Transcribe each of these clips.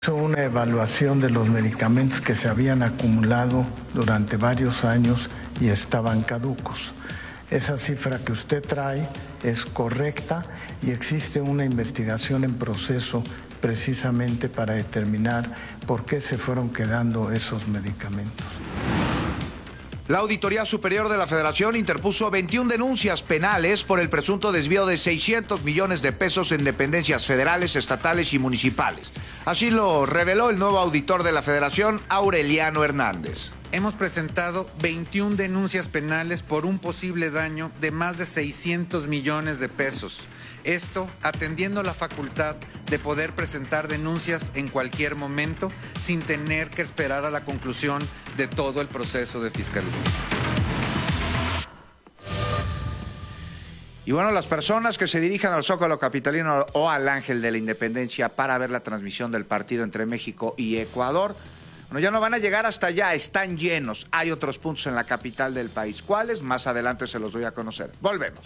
Hizo una evaluación de los medicamentos que se habían acumulado durante varios años y estaban caducos. Esa cifra que usted trae es correcta y existe una investigación en proceso precisamente para determinar por qué se fueron quedando esos medicamentos. La Auditoría Superior de la Federación interpuso 21 denuncias penales por el presunto desvío de 600 millones de pesos en dependencias federales, estatales y municipales. Así lo reveló el nuevo auditor de la Federación, Aureliano Hernández. Hemos presentado 21 denuncias penales por un posible daño de más de 600 millones de pesos. Esto atendiendo la facultad de poder presentar denuncias en cualquier momento sin tener que esperar a la conclusión de todo el proceso de fiscalía. Y bueno, las personas que se dirijan al Zócalo capitalino o al Ángel de la Independencia para ver la transmisión del partido entre México y Ecuador, bueno, ya no van a llegar hasta allá, están llenos. Hay otros puntos en la capital del país. ¿Cuáles? Más adelante se los doy a conocer. Volvemos.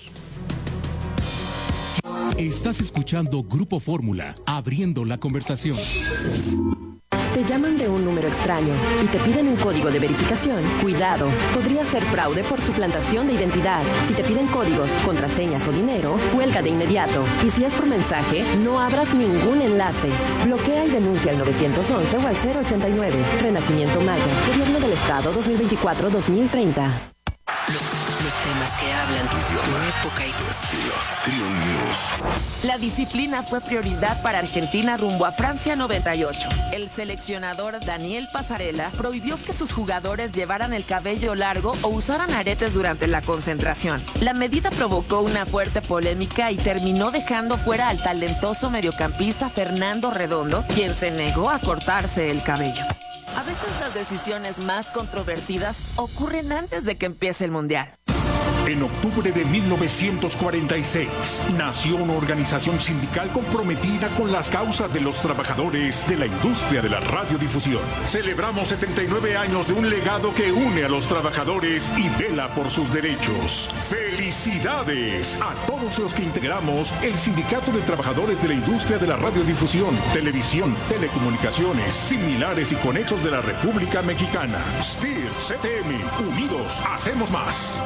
Estás escuchando Grupo Fórmula, abriendo la conversación. Te llaman de un número extraño y te piden un código de verificación. Cuidado, podría ser fraude por suplantación de identidad. Si te piden códigos, contraseñas o dinero, cuelga de inmediato. Y si es por mensaje, no abras ningún enlace. Bloquea y denuncia al 911 o al 089. Renacimiento Maya, Gobierno del Estado 2024-2030. Los temas que hablan tu época y tu estilo. Trio News. La disciplina fue prioridad para Argentina rumbo a Francia 98. El seleccionador Daniel Pasarela prohibió que sus jugadores llevaran el cabello largo o usaran aretes durante la concentración. La medida provocó una fuerte polémica y terminó dejando fuera al talentoso mediocampista Fernando Redondo, quien se negó a cortarse el cabello. A veces las decisiones más controvertidas ocurren antes de que empiece el Mundial. En octubre de 1946 nació una organización sindical comprometida con las causas de los trabajadores de la industria de la radiodifusión. Celebramos 79 años de un legado que une a los trabajadores y vela por sus derechos. ¡Felicidades a todos los que integramos el Sindicato de Trabajadores de la Industria de la Radiodifusión, Televisión, Telecomunicaciones, Similares y Conexos de la República Mexicana! STIR, CTM, unidos hacemos más.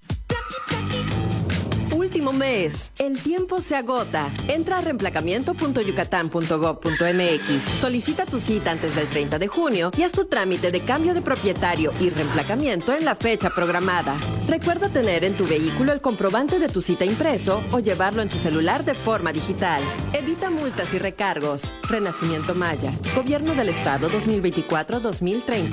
Último mes. El tiempo se agota. Entra a reemplacamiento.yucatán.gov.mx. Solicita tu cita antes del 30 de junio y haz tu trámite de cambio de propietario y reemplacamiento en la fecha programada. Recuerda tener en tu vehículo el comprobante de tu cita impreso o llevarlo en tu celular de forma digital. Evita multas y recargos. Renacimiento Maya. Gobierno del Estado 2024-2030.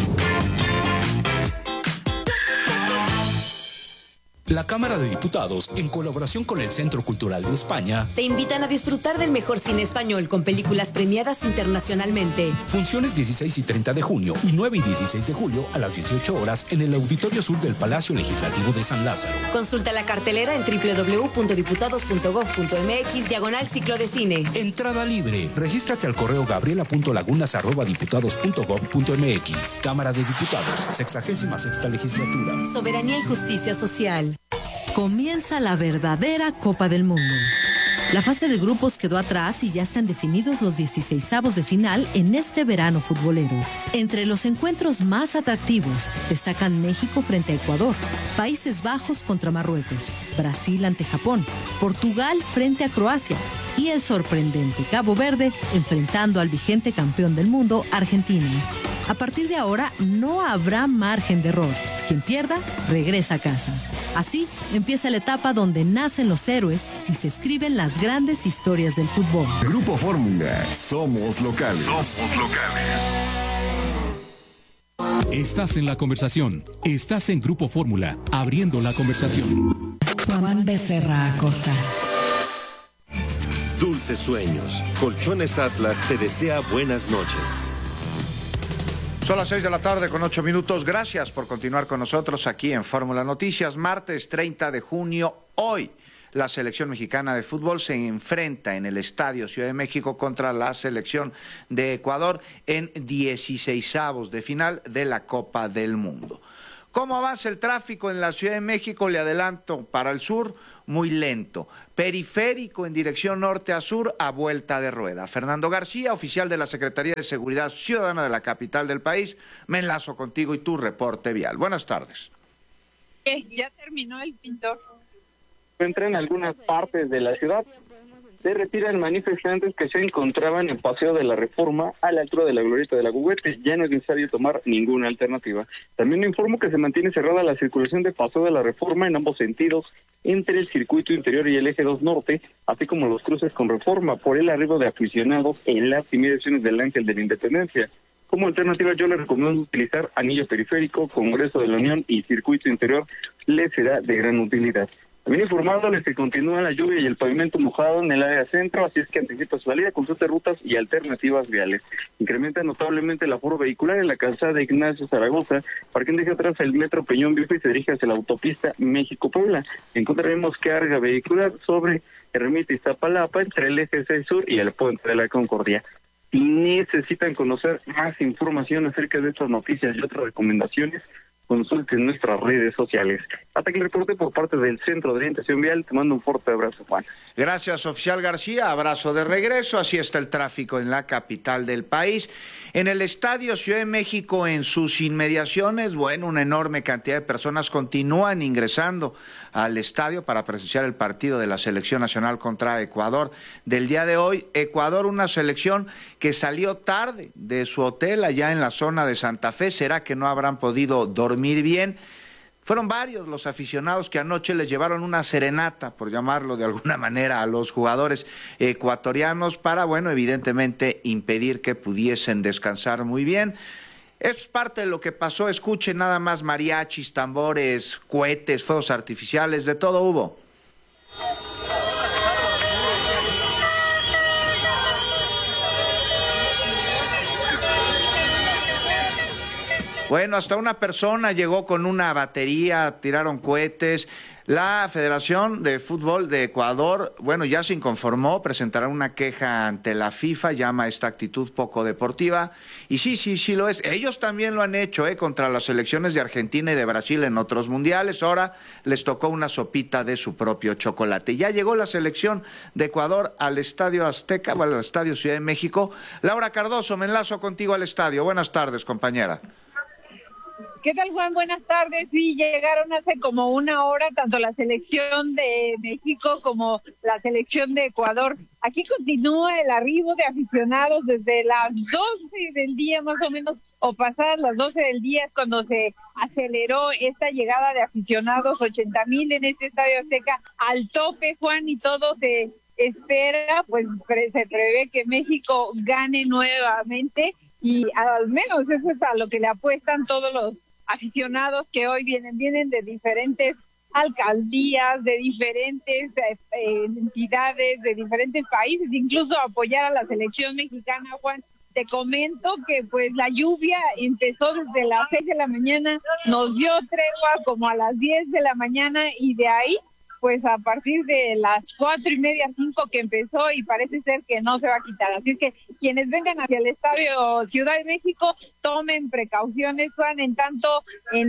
La Cámara de Diputados, en colaboración con el Centro Cultural de España, te invitan a disfrutar del mejor cine español con películas premiadas internacionalmente. Funciones 16 y 30 de junio y 9 y 16 de julio a las 18 horas en el Auditorio Sur del Palacio Legislativo de San Lázaro. Consulta la cartelera en www.diputados.gov.mx/ciclo de cine. Entrada libre. Regístrate al correo gabriela.lagunas@diputados.gov.mx. Cámara de Diputados, 66ª Legislatura. Soberanía y justicia social. Comienza la verdadera Copa del Mundo. La fase de grupos quedó atrás y ya están definidos los 16avos de final en este verano futbolero. Entre los encuentros más atractivos destacan México frente a Ecuador, Países Bajos contra Marruecos, Brasil ante Japón, Portugal frente a Croacia y el sorprendente Cabo Verde enfrentando al vigente campeón del mundo, Argentina. A partir de ahora no habrá margen de error. Quien pierda, regresa a casa. Así empieza la etapa donde nacen los héroes y se escriben las grandes historias del fútbol. Grupo Fórmula, somos locales. Somos locales. Estás en la conversación. Estás en Grupo Fórmula, abriendo la conversación. Juan Becerra Acosta. Dulces sueños. Colchones Atlas te desea buenas noches. Son las 6 de la tarde con 8 minutos. Gracias por continuar con nosotros aquí en Fórmula Noticias. Martes 30 de junio, hoy, la selección mexicana de fútbol se enfrenta en el Estadio Ciudad de México contra la selección de Ecuador en 16avos de final de la Copa del Mundo. ¿Cómo avanza el tráfico en la Ciudad de México? Le adelanto, para el sur, muy lento. Periférico en dirección norte a sur, a vuelta de rueda. Fernando García, oficial de la Secretaría de Seguridad Ciudadana de la capital del país, me enlazo contigo y tu reporte vial. Buenas tardes. Ya terminó el pintor. Entra en algunas partes de la ciudad. Se retiran manifestantes que se encontraban en Paseo de la Reforma a la altura de la Glorieta de la Gugüete. Ya no es necesario tomar ninguna alternativa. También informo que se mantiene cerrada la circulación de Paseo de la Reforma en ambos sentidos, entre el circuito interior y el eje 2 norte, así como los cruces con Reforma por el arribo de aficionados en las inmediaciones del Ángel de la Independencia. Como alternativa yo le recomiendo utilizar anillo periférico, Congreso de la Unión y circuito interior, le será de gran utilidad. También informándoles que continúa la lluvia y el pavimento mojado en el área centro, así es que anticipa su salida, consulte rutas y alternativas viales. Incrementa notablemente el aforo vehicular en la calzada de Ignacio Zaragoza, para quien deje atrás el metro Peñón Viejo y se dirige hacia la autopista México-Puebla. Encontraremos carga vehicular sobre Ermita Iztapalapa, entre el eje 6 sur y el puente de la Concordia. Si necesitan conocer más información acerca de estas noticias y otras recomendaciones, consulten nuestras redes sociales. Hasta que el reporte por parte del Centro de Orientación Vial. Te mando un fuerte abrazo, Juan. Gracias, oficial García. Abrazo de regreso. Así está el tráfico en la capital del país. En el Estadio Ciudad de México, en sus inmediaciones, bueno, una enorme cantidad de personas continúan ingresando al estadio para presenciar el partido de la Selección Nacional contra Ecuador del día de hoy. Ecuador, una selección que salió tarde de su hotel allá en la zona de Santa Fe. ¿Será que no habrán podido dormir bien? Fueron varios los aficionados que anoche les llevaron una serenata, por llamarlo de alguna manera, a los jugadores ecuatorianos para, bueno, evidentemente impedir que pudiesen descansar muy bien. Es parte de lo que pasó. Escuchen nada más: mariachis, tambores, cohetes, fuegos artificiales, de todo hubo. Bueno, hasta una persona llegó con una batería, tiraron cohetes. La Federación de Fútbol de Ecuador, bueno, ya se inconformó, presentará una queja ante la FIFA, llama esta actitud poco deportiva. Y sí lo es. Ellos también lo han hecho, contra las selecciones de Argentina y de Brasil en otros mundiales. Ahora les tocó una sopita de su propio chocolate. Ya llegó la selección de Ecuador al Estadio Azteca, o al Estadio Ciudad de México. Laura Cardoso, me enlazo contigo al estadio. Buenas tardes, compañera. ¿Qué tal, Juan? Buenas tardes. Sí, llegaron hace como una hora tanto la selección de México como la selección de Ecuador. Aquí continúa el arribo de aficionados desde las 12 del día más o menos, o pasadas las 12 del día es cuando se aceleró esta llegada de aficionados, 80,000 en este Estadio Azteca, al tope, Juan, y todo se espera, pues se prevé que México gane nuevamente, y al menos eso es a lo que le apuestan todos los aficionados que hoy vienen de diferentes alcaldías, de diferentes entidades, de diferentes países, incluso apoyar a la selección mexicana. Juan, te comento que pues la lluvia empezó desde las 6 de la mañana, nos dio tregua como a las 10 de la mañana, y de ahí pues a partir de las 4:30, 5 que empezó, y parece ser que no se va a quitar. Así es que quienes vengan hacia el Estadio Ciudad de México, tomen precauciones, Juan. En tanto, en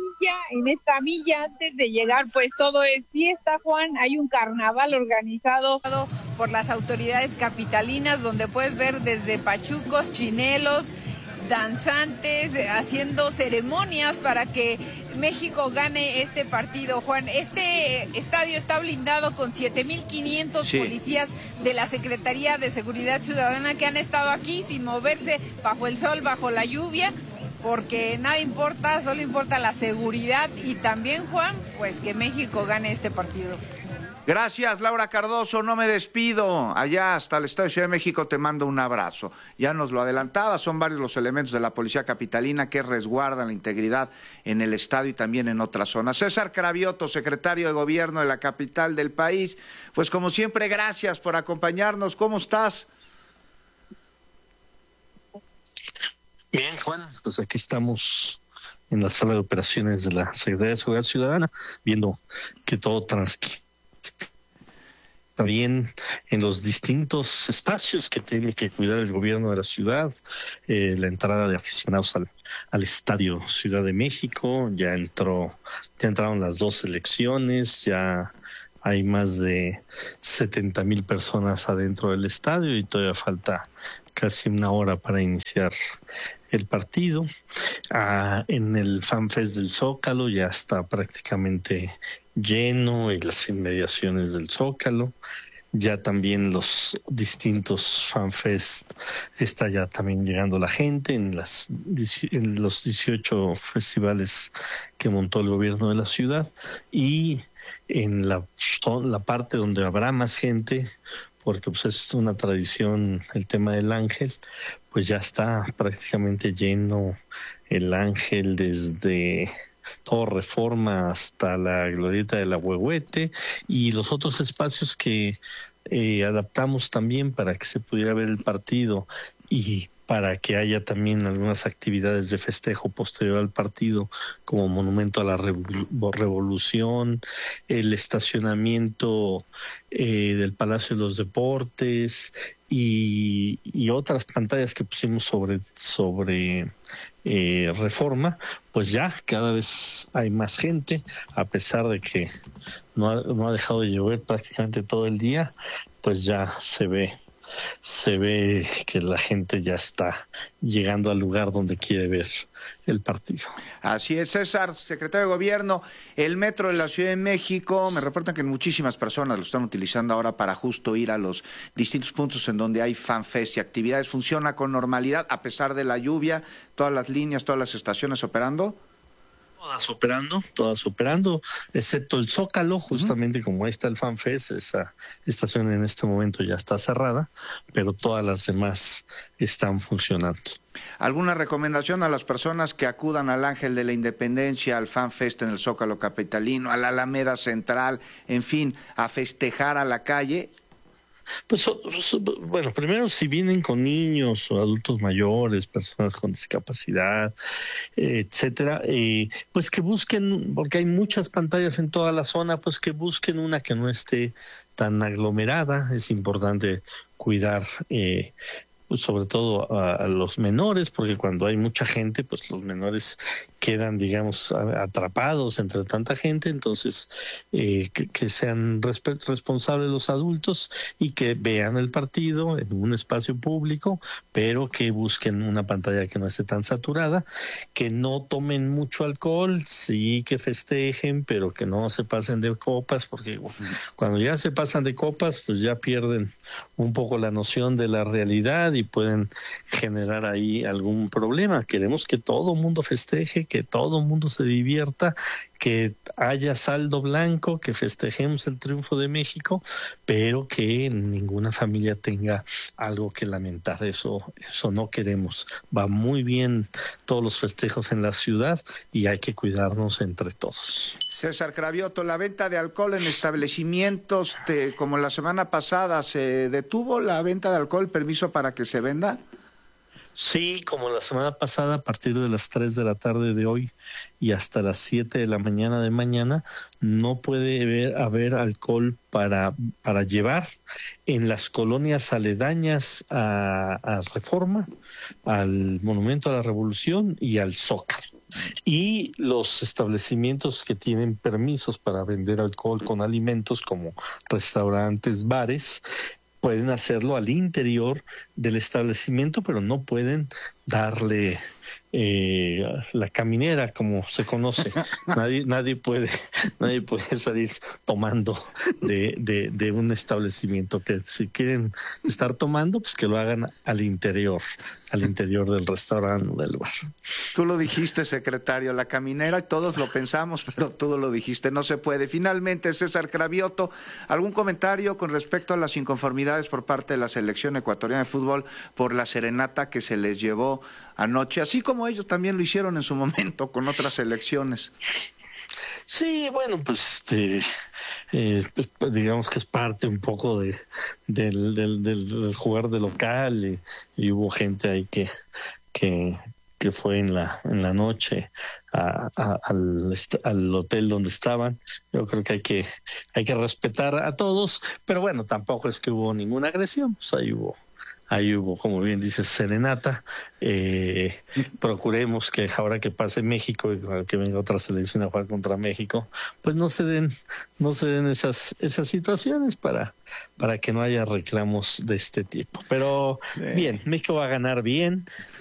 esta milla antes de llegar, pues todo es fiesta, Juan. Hay un carnaval organizado por las autoridades capitalinas, donde puedes ver desde pachucos, chinelos, danzantes, haciendo ceremonias para que México gane este partido, Juan. Este estadio está blindado con 7,500 policías de la Secretaría de Seguridad Ciudadana que han estado aquí sin moverse bajo el sol, bajo la lluvia, porque nada importa, solo importa la seguridad y también, Juan, pues que México gane este partido. Gracias, Laura Cardoso, no me despido. Allá hasta el Estadio Ciudad de México te mando un abrazo. Ya nos lo adelantaba, son varios los elementos de la Policía Capitalina que resguardan la integridad en el estadio y también en otras zonas. César Cravioto, secretario de Gobierno de la capital del país, pues como siempre, gracias por acompañarnos. ¿Cómo estás? Bien, Juan, pues aquí estamos en la sala de operaciones de la Secretaría de Seguridad Ciudadana, viendo que todo transcurre. también en los distintos espacios que tiene que cuidar el gobierno de la ciudad, la entrada de aficionados al Estadio Ciudad de México, ya entraron las 2 selecciones, ya hay más de 70,000 personas adentro del estadio y todavía falta casi una hora para iniciar el partido. En el FanFest del Zócalo ya está prácticamente lleno en las inmediaciones del Zócalo. Ya también los distintos FanFest está ya también llegando la gente en los 18 festivales que montó el gobierno de la ciudad, y en la parte donde habrá más gente, porque pues es una tradición el tema del Ángel, pues ya está prácticamente lleno el Ángel desde todo Reforma hasta la Glorieta de la Huehuete y los otros espacios que adaptamos también para que se pudiera ver el partido y para que haya también algunas actividades de festejo posterior al partido, como Monumento a la Revolución, el estacionamiento del Palacio de los Deportes y otras pantallas que pusimos sobre Reforma. Pues ya cada vez hay más gente, a pesar de que no ha dejado de llover prácticamente todo el día, pues ya se ve que la gente ya está llegando al lugar donde quiere ver el partido. Así es, César, secretario de Gobierno. El metro de la Ciudad de México, me reportan que muchísimas personas lo están utilizando ahora para justo ir a los distintos puntos en donde hay FanFest y actividades. ¿Funciona con normalidad a pesar de la lluvia? ¿Todas las líneas, todas las estaciones operando? Todas operando, excepto el Zócalo, justamente como ahí está el FanFest, esa estación en este momento ya está cerrada, pero todas las demás están funcionando. ¿Alguna recomendación a las personas que acudan al Ángel de la Independencia, al FanFest en el Zócalo capitalino, a la Alameda Central, en fin, a festejar a la calle? Pues bueno, primero si vienen con niños o adultos mayores, personas con discapacidad, etcétera, pues que busquen, porque hay muchas pantallas en toda la zona, pues que busquen una que no esté tan aglomerada. Es importante cuidar pues sobre todo a los menores, porque cuando hay mucha gente, pues los menores quedan, digamos, atrapados entre tanta gente. Entonces que sean responsables los adultos y que vean el partido en un espacio público, pero que busquen una pantalla que no esté tan saturada, que no tomen mucho alcohol, sí que festejen, pero que no se pasen de copas, porque cuando ya se pasan de copas, pues ya pierden un poco la noción de la realidad y pueden generar ahí algún problema. Queremos que todo mundo festeje, que todo mundo se divierta, que haya saldo blanco, que festejemos el triunfo de México, pero que ninguna familia tenga algo que lamentar. Eso no queremos. Va muy bien todos los festejos en la ciudad y hay que cuidarnos entre todos. César Cravioto, la venta de alcohol en establecimientos, como la semana pasada, ¿se detuvo la venta de alcohol, permiso para que se venda? Sí, como la semana pasada, a partir de las 3 de la tarde de hoy y hasta las 7 de la mañana de mañana, no puede haber alcohol para llevar en las colonias aledañas a Reforma, al Monumento a la Revolución y al Zócalo. Y los establecimientos que tienen permisos para vender alcohol con alimentos, como restaurantes, bares, pueden hacerlo al interior del establecimiento, pero no pueden darle la caminera, como se conoce. Nadie puede salir tomando de un establecimiento. Que si quieren estar tomando, pues que lo hagan al interior del restaurante o del bar. Tú lo dijiste, secretario, la caminera, todos lo pensamos, pero tú lo dijiste, no se puede. Finalmente, César Cravioto, ¿algún comentario con respecto a las inconformidades por parte de la selección ecuatoriana de fútbol por la serenata que se les llevó anoche, así como ellos también lo hicieron en su momento con otras selecciones? Sí, bueno, pues digamos que es parte un poco del jugar de local y hubo gente ahí que que fue en la noche al hotel donde estaban. Yo creo que hay que respetar a todos, pero bueno, tampoco es que hubo ninguna agresión, pues ahí hubo, como bien dices, serenata. Procuremos que ahora que pase México y que venga otra selección a jugar contra México, pues no se den esas situaciones para que no haya reclamos de este tipo. Pero bien, México va a ganar bien.